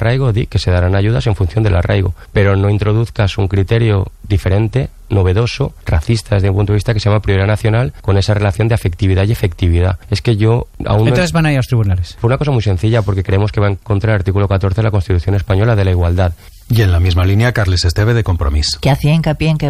arraigo, di que se darán ayudas en función del arraigo, pero no introduzcas un criterio diferente, novedoso, racista desde un punto de vista que se llama prioridad nacional, con esa relación de afectividad y efectividad. Es que yo aún Entonces van a ir a los tribunales. Por una cosa muy sencilla, porque creemos que va en contra del artículo 14 de la Constitución Española de la igualdad. Y en la misma línea, Carles Esteve, de Compromís. Que hacía hincapié en que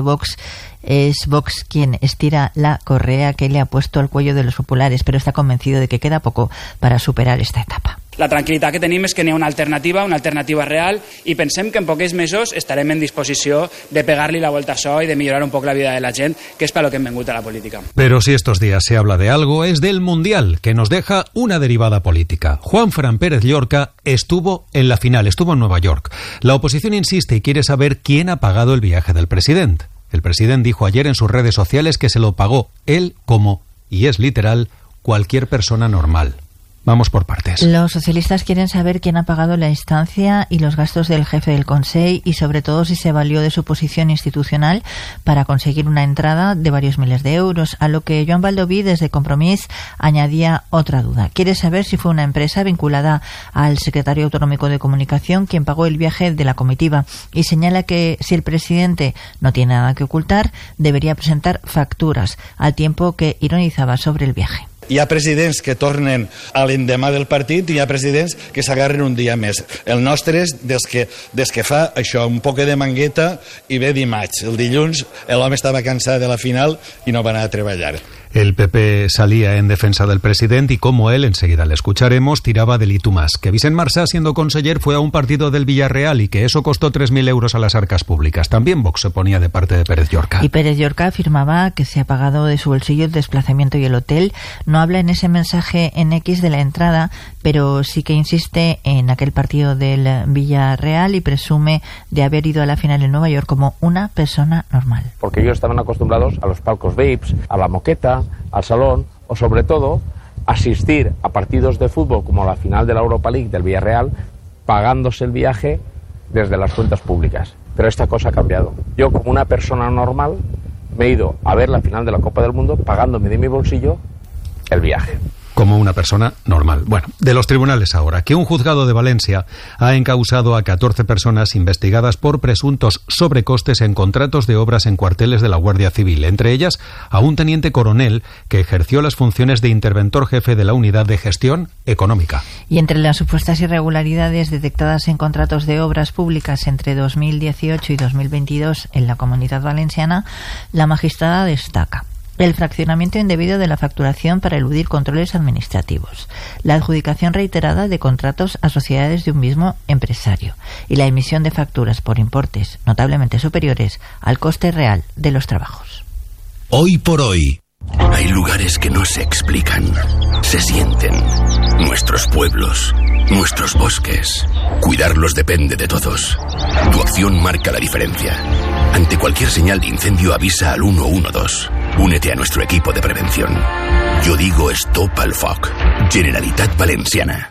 es Vox quien estira la correa que le ha puesto al cuello de los populares, pero está convencido de que queda poco para superar esta etapa. La tranquil·litat que tenim és que n'hi ha una alternativa real, i pensem que en pocs mesos estarem en disposició de pegar-li la volta a això i de millorar un poc la vida de la gent, que és per lo que hem vengut a la política. Pero si estos días se habla de algo, es del Mundial, que nos deja una derivada política. Juanfran Pérez Llorca estuvo en la final, estuvo en Nueva York. La oposición insiste y quiere saber quién ha pagado el viaje del presidente. El presidente dijo ayer en sus redes sociales que se lo pagó él como, y es literal, cualquier persona normal. Vamos por partes. Los socialistas quieren saber quién ha pagado la estancia y los gastos del jefe del Consell y sobre todo si se valió de su posición institucional para conseguir una entrada de varios miles de euros, a lo que Joan Baldoví desde Compromís añadía otra duda. Quiere saber si fue una empresa vinculada al secretario autonómico de Comunicación quien pagó el viaje de la comitiva y señala que si el presidente no tiene nada que ocultar, debería presentar facturas, al tiempo que ironizaba sobre el viaje. Hi ha presidents que tornen a l'endemà del partit i hi ha presidents que s'agarren un dia més. El nostre és des que fa això, un poc de mangueta i ve dimarts. El dilluns l'home estava cansat de la final i no va anar a treballar. El PP salía en defensa del presidente y como él, enseguida le escucharemos, tiraba del y tú más. Que Vicent Marsá, siendo conseller, fue a un partido del Villarreal y que eso costó 3.000 euros a las arcas públicas. También Vox se ponía de parte de Pérez Llorca. Y Pérez Llorca afirmaba que se ha pagado de su bolsillo el desplazamiento y el hotel. No habla en ese mensaje en X de la entrada, pero sí que insiste en aquel partido del Villarreal y presume de haber ido a la final en Nueva York como una persona normal. Porque ellos estaban acostumbrados a los palcos VIPs, a la moqueta, al salón o sobre todo asistir a partidos de fútbol como la final de la Europa League del Villarreal pagándose el viaje desde las cuentas públicas. Pero esta cosa ha cambiado. Yo como una persona normal me he ido a ver la final de la Copa del Mundo pagándome de mi bolsillo el viaje. Como una persona normal. Bueno, de los tribunales ahora, que un juzgado de Valencia ha encausado a 14 personas investigadas por presuntos sobrecostes en contratos de obras en cuarteles de la Guardia Civil, entre ellas a un teniente coronel que ejerció las funciones de interventor jefe de la Unidad de Gestión Económica. Y entre las supuestas irregularidades detectadas en contratos de obras públicas entre 2018 y 2022 en la Comunidad Valenciana, la magistrada destaca el fraccionamiento indebido de la facturación para eludir controles administrativos, la adjudicación reiterada de contratos a sociedades de un mismo empresario y la emisión de facturas por importes notablemente superiores al coste real de los trabajos. Hoy por hoy, hay lugares que no se explican, se sienten. Nuestros pueblos, nuestros bosques. Cuidarlos depende de todos. Tu acción marca la diferencia. Ante cualquier señal de incendio avisa al 112. Únete a nuestro equipo de prevención. Yo digo Stop al Foc. Generalitat Valenciana.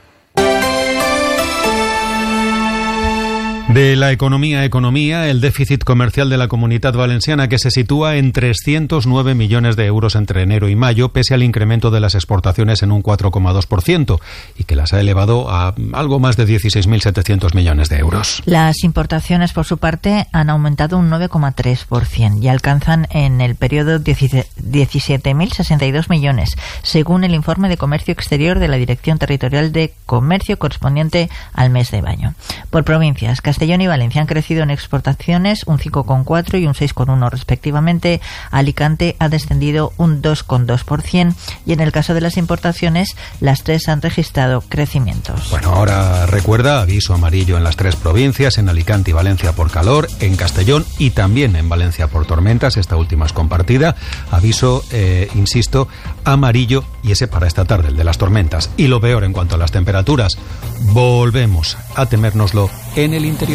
De la economía, el déficit comercial de la Comunitat Valenciana, que se sitúa en 309 millones de euros entre enero y mayo, pese al incremento de las exportaciones en un 4,2%, y que las ha elevado a algo más de 16.700 millones de euros. Las importaciones, por su parte, han aumentado un 9,3% y alcanzan en el periodo 17.062 millones, según el informe de Comercio Exterior de la Dirección Territorial de Comercio correspondiente al mes de mayo. Por provincias, Castellón y Valencia han crecido en exportaciones un 5,4 y un 6,1 respectivamente. Alicante ha descendido un 2,2% y en el caso de las importaciones, las tres han registrado crecimientos. Bueno, ahora recuerda, aviso amarillo en las tres provincias, en Alicante y Valencia por calor, en Castellón y también en Valencia por tormentas, esta última es compartida. Aviso, insisto, amarillo y ese para esta tarde, el de las tormentas. Y lo peor en cuanto a las temperaturas, volvemos a temérnoslo en el interior.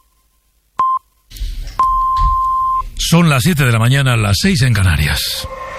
Son las 7 de la mañana, las 6 en Canarias.